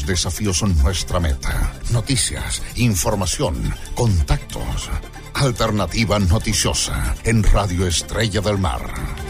Los desafíos son nuestra meta. Noticias, información, contactos. Alternativa Noticiosa en Radio Estrella del Mar.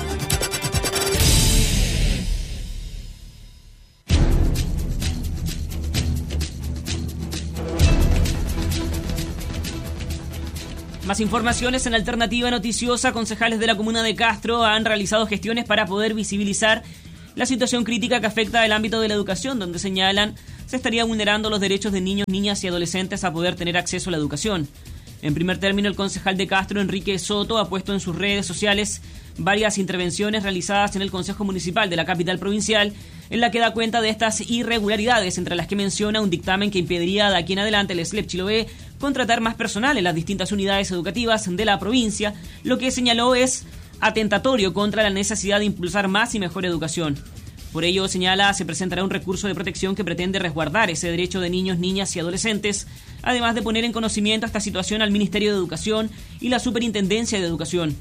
Más informaciones en Alternativa Noticiosa. Concejales de la comuna de Castro han realizado gestiones para poder visibilizar la situación crítica que afecta el ámbito de la educación, donde señalan se estaría vulnerando los derechos de niños, niñas y adolescentes a poder tener acceso a la educación. En primer término, el concejal de Castro, Enrique Soto, ha puesto en sus redes sociales varias intervenciones realizadas en el Consejo Municipal de la capital provincial, en la que da cuenta de estas irregularidades, entre las que menciona un dictamen que impediría de aquí en adelante el SLEP Chiloé contratar más personal en las distintas unidades educativas de la provincia, lo que señaló es atentatorio contra la necesidad de impulsar más y mejor educación. Por ello, señala, se presentará un recurso de protección que pretende resguardar ese derecho de niños, niñas y adolescentes, además de poner en conocimiento esta situación al Ministerio de Educación y la Superintendencia de Educación.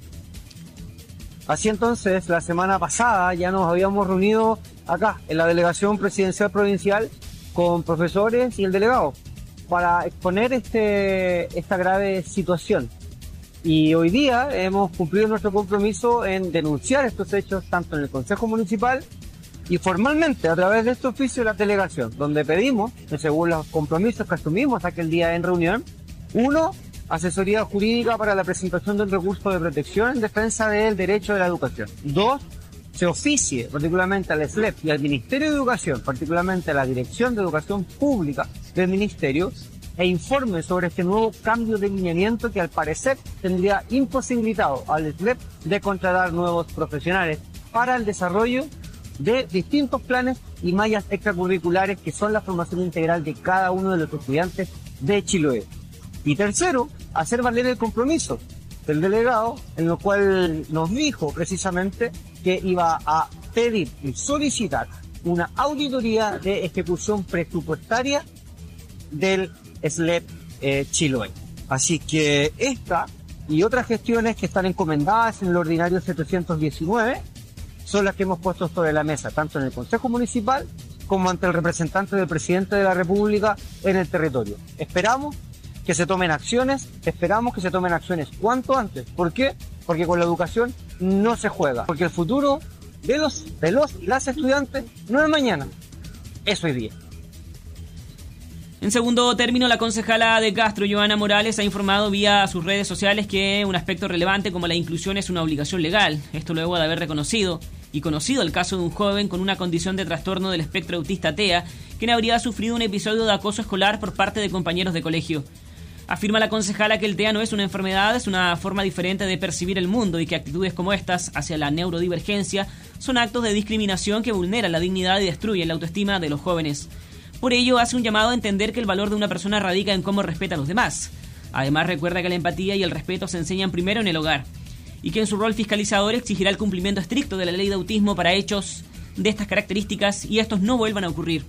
Así entonces, la semana pasada ya nos habíamos reunido acá, en la Delegación Presidencial Provincial, con profesores y el delegado, para exponer esta grave situación. Y hoy día hemos cumplido nuestro compromiso en denunciar estos hechos tanto en el Consejo Municipal y formalmente a través de este oficio de la delegación, donde pedimos, según los compromisos que asumimos aquel día en reunión, 1, asesoría jurídica para la presentación del recurso de protección en defensa del derecho de la educación. 2, se oficie particularmente al SLEP y al Ministerio de Educación, particularmente a la Dirección de Educación Pública del Ministerio, e informe sobre este nuevo cambio de lineamiento que al parecer tendría imposibilitado al SLEP de contratar nuevos profesionales para el desarrollo de distintos planes y mallas extracurriculares que son la formación integral de cada uno de los estudiantes de Chiloé. Y tercero, hacer valer el compromiso del delegado, en lo cual nos dijo precisamente que iba a pedir y solicitar una auditoría de ejecución presupuestaria del SLEP Chiloé. Así que esta y otras gestiones que están encomendadas en el ordinario 719 son las que hemos puesto sobre la mesa, tanto en el Consejo Municipal como ante el representante del Presidente de la República en el territorio. Esperamos que se tomen acciones cuanto antes. ¿Por qué? Porque con la educación no se juega, porque el futuro de las estudiantes no es mañana, es hoy día. En segundo término, la concejala de Castro, Joana Morales, ha informado vía sus redes sociales que un aspecto relevante como la inclusión es una obligación legal. Esto luego de haber reconocido y conocido el caso de un joven con una condición de trastorno del espectro autista TEA, quien habría sufrido un episodio de acoso escolar por parte de compañeros de colegio. Afirma la concejala que el TEA no es una enfermedad, es una forma diferente de percibir el mundo y que actitudes como estas hacia la neurodivergencia son actos de discriminación que vulneran la dignidad y destruyen la autoestima de los jóvenes. Por ello, hace un llamado a entender que el valor de una persona radica en cómo respeta a los demás. Además, recuerda que la empatía y el respeto se enseñan primero en el hogar y que en su rol fiscalizador exigirá el cumplimiento estricto de la ley de autismo para hechos de estas características y estos no vuelvan a ocurrir.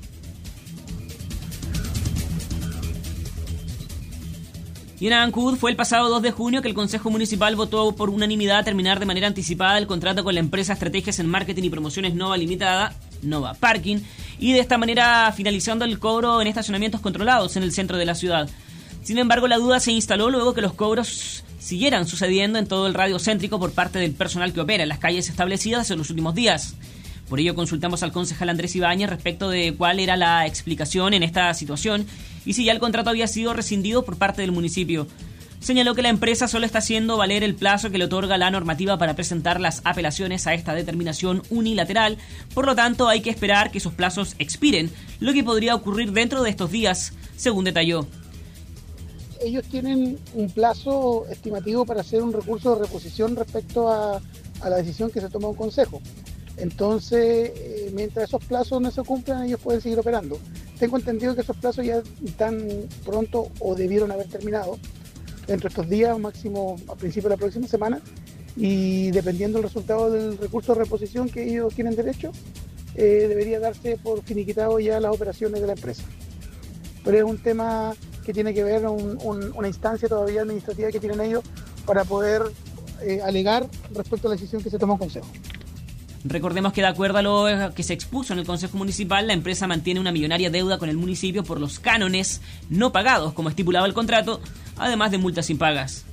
Y en Ancud fue el pasado 2 de junio que el Consejo Municipal votó por unanimidad terminar de manera anticipada el contrato con la empresa Estrategias en Marketing y Promociones Nova Limitada, Nova Parking, y de esta manera finalizando el cobro en estacionamientos controlados en el centro de la ciudad. Sin embargo, la duda se instaló luego que los cobros siguieran sucediendo en todo el radio céntrico por parte del personal que opera en las calles establecidas en los últimos días. Por ello consultamos al concejal Andrés Ibáñez respecto de cuál era la explicación en esta situación y si ya el contrato había sido rescindido por parte del municipio. Señaló que la empresa solo está haciendo valer el plazo que le otorga la normativa para presentar las apelaciones a esta determinación unilateral, por lo tanto hay que esperar que esos plazos expiren, lo que podría ocurrir dentro de estos días, según detalló. Ellos tienen un plazo estimativo para hacer un recurso de reposición respecto a la decisión que se toma un consejo. Entonces, mientras esos plazos no se cumplan, ellos pueden seguir operando. Tengo entendido que esos plazos ya están pronto o debieron haber terminado dentro de estos días, máximo a principios de la próxima semana, y dependiendo del resultado del recurso de reposición que ellos tienen derecho, debería darse por finiquitado ya las operaciones de la empresa. Pero es un tema que tiene que ver una instancia todavía administrativa que tienen ellos para poder alegar respecto a la decisión que se toma en consejo. Recordemos que de acuerdo a lo que se expuso en el Consejo Municipal, la empresa mantiene una millonaria deuda con el municipio por los cánones no pagados, como estipulaba el contrato, además de multas impagas.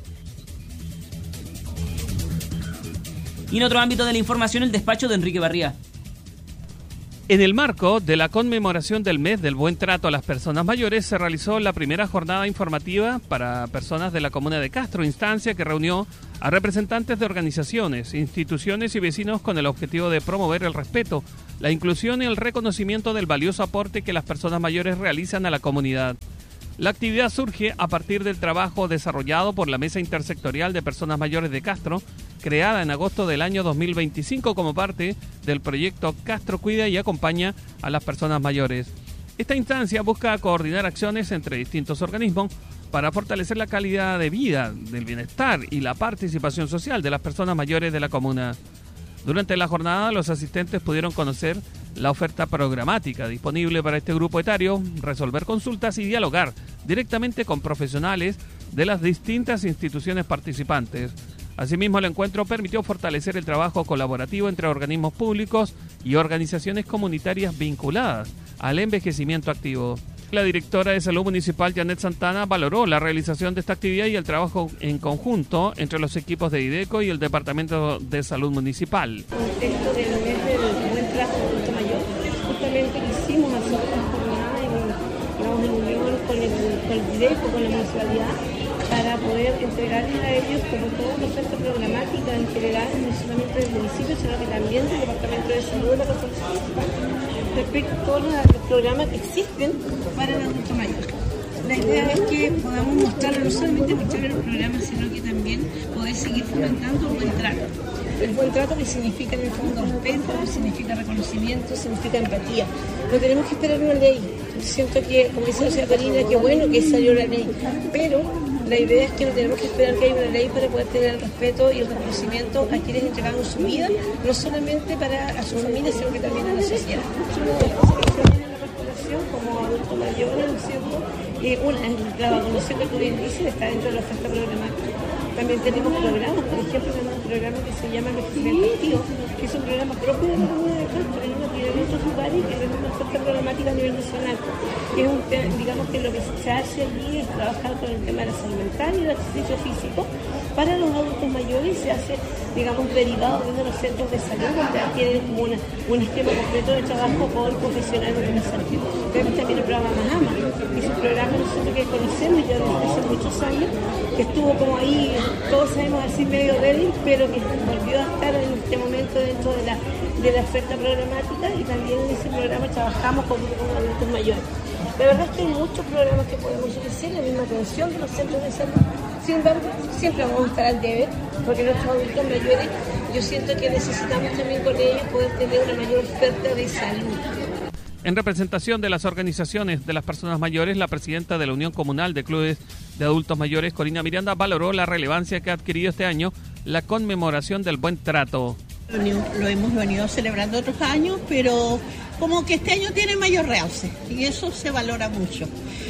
Y en otro ámbito de la información, el despacho de Enrique Barría. En el marco de la conmemoración del mes del buen trato a las personas mayores, se realizó la primera jornada informativa para personas de la comuna de Castro, instancia que reunió a representantes de organizaciones, instituciones y vecinos con el objetivo de promover el respeto, la inclusión y el reconocimiento del valioso aporte que las personas mayores realizan a la comunidad. La actividad surge a partir del trabajo desarrollado por la Mesa Intersectorial de Personas Mayores de Castro, creada en agosto del año 2025 como parte del proyecto Castro Cuida y Acompaña a las Personas Mayores. Esta instancia busca coordinar acciones entre distintos organismos para fortalecer la calidad de vida, del bienestar y la participación social de las personas mayores de la comuna. Durante la jornada, los asistentes pudieron conocer la oferta programática disponible para este grupo etario, resolver consultas y dialogar directamente con profesionales de las distintas instituciones participantes. Asimismo, el encuentro permitió fortalecer el trabajo colaborativo entre organismos públicos y organizaciones comunitarias vinculadas al envejecimiento activo. La directora de Salud Municipal, Janet Santana, valoró la realización de esta actividad y el trabajo en conjunto entre los equipos de IDECO y el Departamento de Salud Municipal. En el contexto del mes del buen trato adulto mayor, justamente quisimos hacer una jornada en unión con el IDECO, con la municipalidad, para poder entregarles a ellos, como toda la oferta programática en general, no solamente del municipio, sino que también del Departamento de Salud de la Corporación Municipal, respecto a todos los programas que existen para el adulto mayor. La idea es que podamos mostrarlo, no solamente mostrar los programas, sino que también poder seguir fomentando el buen trato. El buen trato que significa en el fondo respeto, significa reconocimiento, significa empatía. No tenemos que esperar una ley. Siento que, como dice la señora Karina, qué bueno que salió la ley, pero la idea es que no tenemos que esperar que haya una ley para poder tener el respeto y el reconocimiento a quienes entregaron su vida, no solamente a su familia, sino que también a la sociedad. En la población como adultos mayores, ¿no es cierto? La vacunación que tú bien dices está dentro de la oferta programática. También tenemos programas, por ejemplo, tenemos un programa que se llama Envejecimiento Activo, que es un programa propio de la comunidad de Castro, que tiene muchos lugares y que es una oferta programática a nivel nacional. Que es digamos que lo que se hace allí es trabajar con el tema de la salud mental y el ejercicio físico para los adultos mayores. Se hace, digamos, derivado desde los centros de salud, donde tienen como un esquema completo de trabajo con profesionales de la salud. Tenemos también el programa Mahama, que es un programa nosotros que conocemos ya desde hace muchos años, que estuvo como ahí, todos sabemos así medio débil, pero que volvió a estar en este momento dentro de la oferta programática, y también en ese programa trabajamos con adultos mayores. La verdad es que hay muchos programas que podemos ofrecer, la misma atención de los centros de salud. Sin embargo, siempre vamos a estar al deber, porque nuestros adultos mayores, yo siento que necesitamos también con ellos poder tener una mayor oferta de salud. En representación de las organizaciones de las personas mayores, la presidenta de la Unión Comunal de Clubes de Adultos Mayores, Corina Miranda, valoró la relevancia que ha adquirido este año la conmemoración del buen trato. Lo hemos venido celebrando otros años, pero como que este año tiene mayor realce y eso se valora mucho.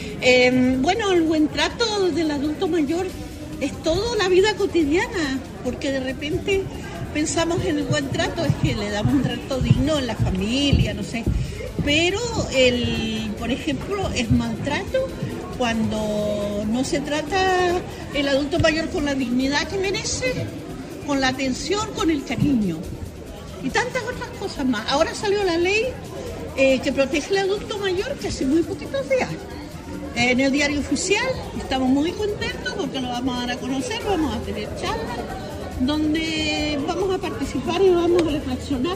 Bueno, el buen trato del adulto mayor es toda la vida cotidiana, porque de repente pensamos en el buen trato, es que le damos un trato digno en la familia, no sé, pero por ejemplo, es maltrato cuando no se trata el adulto mayor con la dignidad que merece, con la atención, con el cariño y tantas otras cosas más. Ahora salió la ley que protege al adulto mayor, que hace muy poquitos días. En el diario oficial estamos muy contentos porque lo vamos a dar a conocer, vamos a tener charlas donde vamos a participar y vamos a reflexionar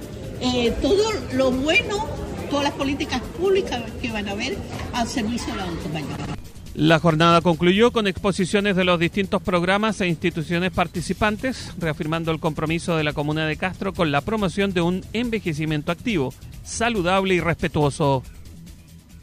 todo lo bueno, todas las políticas públicas que van a haber al servicio del adulto mayor. La jornada concluyó con exposiciones de los distintos programas e instituciones participantes, reafirmando el compromiso de la comuna de Castro con la promoción de un envejecimiento activo, saludable y respetuoso.